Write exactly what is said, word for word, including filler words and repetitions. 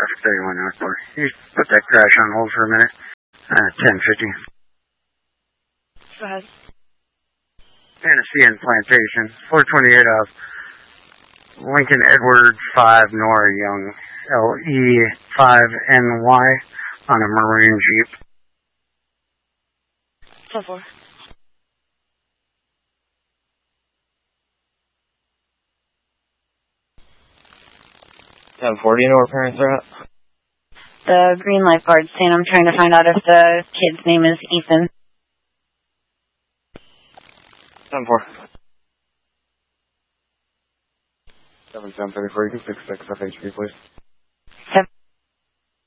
traffic thirty-one northbound. You put that crash on hold for a minute. Uh, ten fifty. Go ahead. Tennessee and Plantation. four twenty-eight of Lincoln Edward five Nora Young. L E five N Y on a maroon Jeep. ten four. ten forty, you know where parents are at? The green lifeguard saying I'm trying to find out if the kid's name is Ethan. ten four. seven seven thirty-four, you can fix six F H P, please.